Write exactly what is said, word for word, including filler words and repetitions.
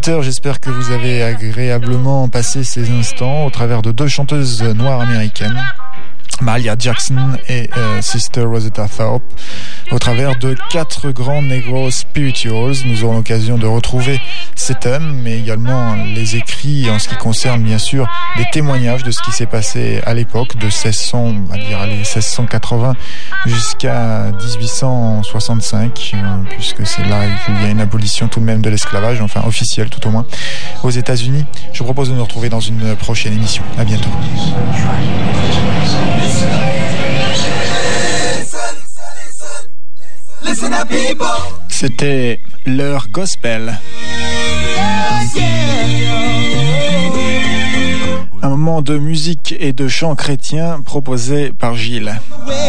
auditeurs, j'espère que vous avez agréablement passé ces instants au travers de deux chanteuses noires américaines, Mahalia Jackson et euh, Sister Rosetta Tharpe, au travers de quatre grands Negro Spirituals. Nous aurons l'occasion de retrouver ces thèmes, mais également les écrits en ce qui concerne bien sûr des témoignages de ce qui s'est passé à l'époque de seize cents, on va dire allez, seize cent quatre-vingts jusqu'à dix-huit cent soixante-cinq, euh, puisque c'est là qu'il y a une abolition tout de même de l'esclavage, enfin officielle tout au moins, aux États-Unis. Je vous propose de nous retrouver dans une prochaine émission. À bientôt. C'était leur gospel. Un moment de musique et de chant chrétien proposé par Gilles.